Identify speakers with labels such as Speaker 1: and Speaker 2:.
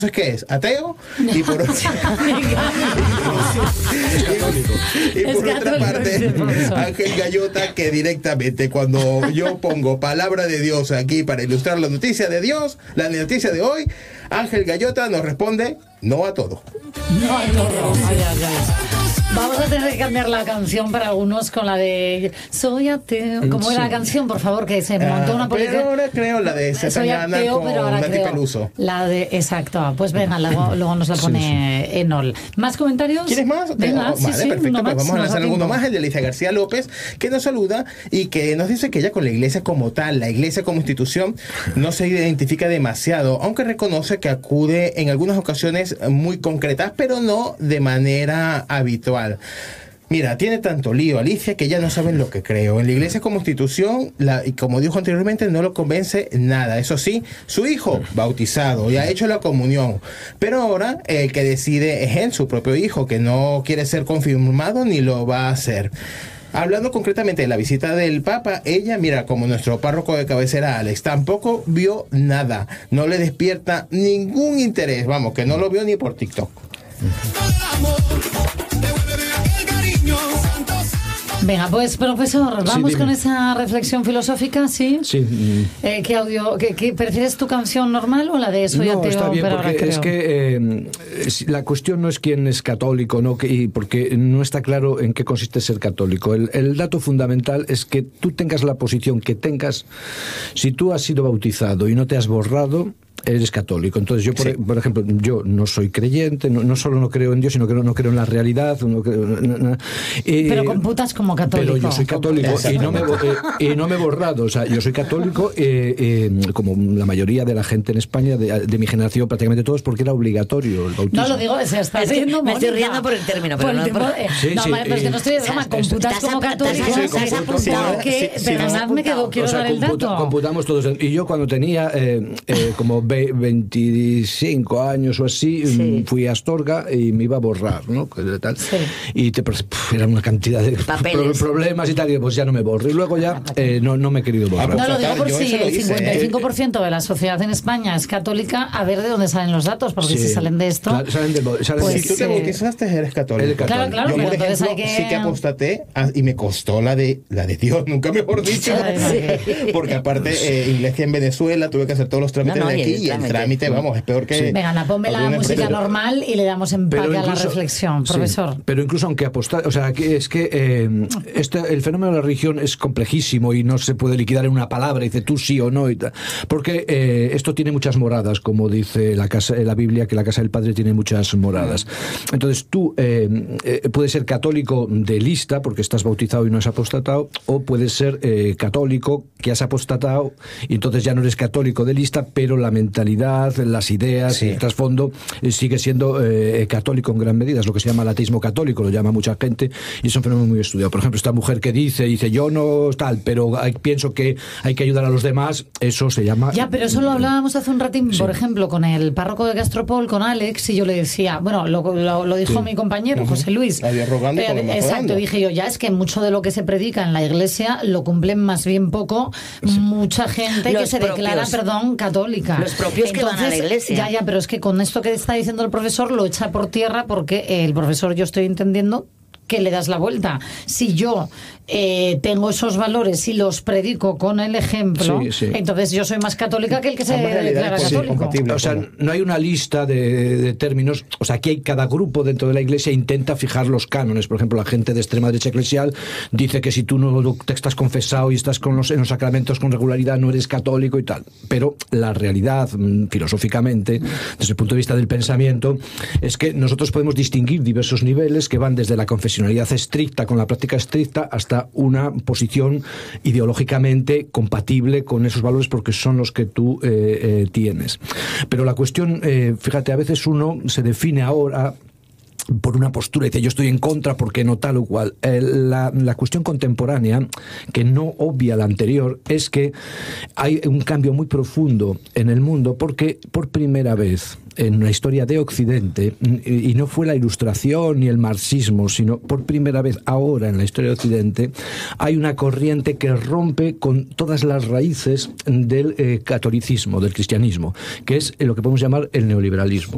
Speaker 1: ¿qué es? Ateo y por otra parte Ángel Gallota, que directamente cuando yo pongo palabra de Dios aquí para ilustrar la noticia de Dios, la noticia de hoy, Ángel Gallota nos responde no a todo.
Speaker 2: No a todo. Ay, ay, ay. Vamos a tener que cambiar la canción para algunos con la de Soy ateo. ¿Cómo era la canción, por favor? Que se montó una política.
Speaker 1: Pero ahora creo la de Zetangana con Nati Peluso.
Speaker 2: La de, exacto. Pues venga, luego nos la pone Enol. ¿Más comentarios?
Speaker 1: ¿Quieres más?
Speaker 2: Venga,
Speaker 1: vale, perfecto. Pues vamos a lanzar alguno más, el de Alicia García López, que nos saluda y que nos dice que ella con la iglesia como tal, la iglesia como institución, no se identifica demasiado, aunque reconoce que acude en algunas ocasiones muy concretas, pero no de manera habitual. Mira, tiene tanto lío Alicia que ya no saben lo que creo. En la iglesia como institución, y como dijo anteriormente, no lo convence nada. Eso sí, su hijo, bautizado, ya ha hecho la comunión. Pero ahora el que decide es él, su propio hijo, que no quiere ser confirmado ni lo va a hacer. Hablando concretamente de la visita del Papa, ella, mira, como nuestro párroco de cabecera Alex, tampoco vio nada. No le despierta ningún interés. Vamos, que no lo vio ni por TikTok.
Speaker 2: Venga, pues profesor, vamos con esa reflexión filosófica, ¿sí?
Speaker 3: Sí.
Speaker 2: ¿Qué audio? ¿Qué prefieres tu canción normal o la de Soy ateo?
Speaker 3: No, está bien,
Speaker 2: pero
Speaker 3: porque es que la cuestión no es quién es católico, ¿no? Porque no está claro en qué consiste ser católico. El dato fundamental es que tú tengas la posición que tengas, si tú has sido bautizado y no te has borrado, eres católico. Entonces yo, por ejemplo, yo no soy creyente, no solo no creo en Dios, sino que no creo en la realidad.
Speaker 2: Pero computas como católico.
Speaker 3: Pero yo soy católico y no me he borrado. O sea, yo soy católico, como la mayoría de la gente en España, de mi generación, prácticamente todos, porque era obligatorio el bautismo.
Speaker 2: No lo digo, se está riendo.
Speaker 4: Me estoy riendo por el término, pero no por...
Speaker 2: pero es que no estoy de broma. Computas como católico.
Speaker 4: ¿Has apuntado?
Speaker 2: Perdonadme que quiero dar el dato.
Speaker 3: Computamos todos. Y yo cuando tenía como 25 años o así, fui a Astorga y me iba a borrar, ¿no? Tal. Sí. Y era una cantidad de problemas y tal, y pues ya no me borro. Y luego ya no me he querido borrar.
Speaker 2: No lo digo por si el 55% de la sociedad en España es católica, a ver de dónde salen los datos, porque si salen de esto...
Speaker 3: Claro,
Speaker 1: pues, si tú te bautizaste, eres católico.
Speaker 2: Claro,
Speaker 1: yo, por
Speaker 2: pero
Speaker 1: ejemplo, sí que apostaté y me costó la de Dios, nunca mejor dicho. Porque aparte, iglesia en Venezuela, tuve que hacer todos los trámites de aquí. Y el trámite, vamos, es peor que... Sí.
Speaker 2: Venga, Ana, ponme la música normal y le damos empaque a la reflexión, profesor.
Speaker 3: Pero incluso aunque apostar... O sea, que es que el fenómeno de la religión es complejísimo y no se puede liquidar en una palabra, dice tú sí o no, y tal, porque esto tiene muchas moradas, como dice la Biblia, que la casa del Padre tiene muchas moradas. Entonces tú puedes ser católico de lista, porque estás bautizado y no has apostatado, o puedes ser católico que has apostatado y entonces ya no eres católico de lista, pero la mentalidad, las ideas, el trasfondo sigue siendo católico en gran medida. Es lo que se llama el ateísmo católico, lo llama mucha gente y es un fenómeno muy estudiado. Por ejemplo, esta mujer que dice yo no tal, pero pienso que hay que ayudar a los demás, eso se llama...
Speaker 2: Ya, pero eso lo hablábamos hace un ratín, por ejemplo, con el párroco de Gastropol, con Alex, y yo le decía, bueno, lo dijo mi compañero, José Luis. Exacto, dije yo, ya es que mucho de lo que se predica en la iglesia lo cumplen más bien poco mucha gente que se declara, católica.
Speaker 4: Los propios que van a la iglesia.
Speaker 2: Ya, pero es que con esto que está diciendo el profesor lo echa por tierra, porque el profesor, yo estoy entendiendo que le das la vuelta. Si yo tengo esos valores y los predico con el ejemplo, entonces yo soy más católica que el que se declara católico.
Speaker 3: O sea, no hay una lista de términos. O sea, aquí hay cada grupo dentro de la iglesia intenta fijar los cánones. Por ejemplo, la gente de extrema derecha eclesial dice que si tú no te estás confesado y estás en los sacramentos con regularidad no eres católico y tal. Pero la realidad, filosóficamente, desde el punto de vista del pensamiento, es que nosotros podemos distinguir diversos niveles que van desde la confesionalidad estricta con la práctica estricta hasta una posición ideológicamente compatible con esos valores porque son los que tú tienes. Pero la cuestión, fíjate, a veces uno se define ahora por una postura, dice yo estoy en contra porque no tal o cual. La cuestión contemporánea, que no obvia la anterior, es que hay un cambio muy profundo en el mundo porque por primera vez en la historia de Occidente, y no fue la Ilustración ni el marxismo, sino por primera vez ahora en la historia de Occidente, hay una corriente que rompe con todas las raíces del catolicismo, del cristianismo, que es lo que podemos llamar el neoliberalismo.